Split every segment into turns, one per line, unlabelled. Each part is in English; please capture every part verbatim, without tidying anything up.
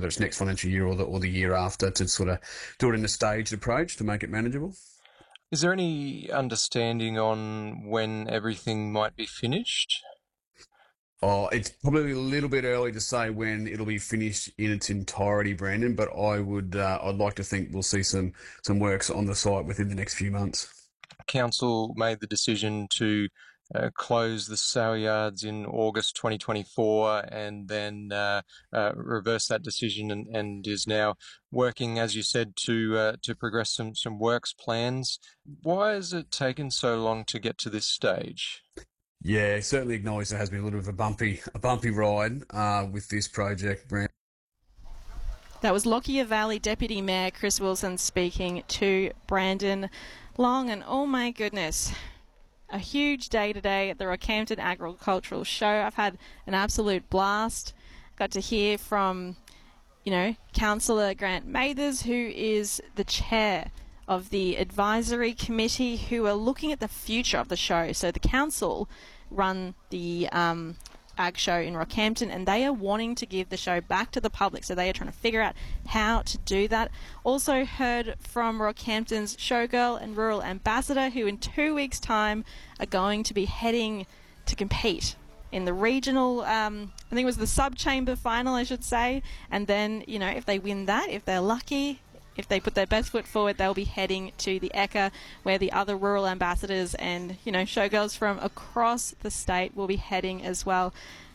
whether it's next financial year or the, or the year after, to sort of do it in a staged approach to make it manageable.
Is there any understanding on when everything might be finished?
Oh, it's probably a little bit early to say when it'll be finished in its entirety, Brandon, but I would, uh, I'd like to think we'll see some, some works on the site within the next few months.
Council made the decision to uh, close the sale yards in August twenty twenty-four and then uh, uh, reverse that decision and, and is now working, as you said, to uh, to progress some, some works plans. Why has it taken so long to get to this stage?
Yeah, certainly acknowledge there has been a little bit of a bumpy, a bumpy ride uh, with this project, Brandon.
That was Lockyer Valley Deputy Mayor Chris Wilson speaking to Brandon Long, and oh my goodness, a huge day today at the Rockhampton Agricultural Show. I've had an absolute blast. Got to hear from, you know, Councillor Grant Mathers, who is the chair of the advisory committee, who are looking at the future of the show. So the council run the um, Ag Show in Rockhampton, and they are wanting to give the show back to the public, so they are trying to figure out how to do that. Also heard from Rockhampton's showgirl and rural ambassador, who in two weeks' time are going to be heading to compete in the regional, um, I think it was the sub-chamber final, I should say, and then, you know, if they win that, if they're lucky, if they put their best foot forward, they'll be heading to the E C A, where the other rural ambassadors and, you know, showgirls from across the state will be heading as well.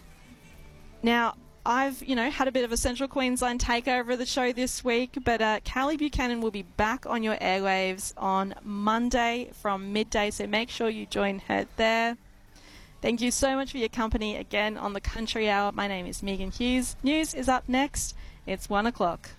Now, I've, you know, had a bit of a Central Queensland takeover of the show this week, but uh, Callie Buchanan will be back on your airwaves on Monday from midday, so make sure you join her there. Thank you so much for your company again on the Country Hour. My name is Megan Hughes. News is up next. It's one o'clock.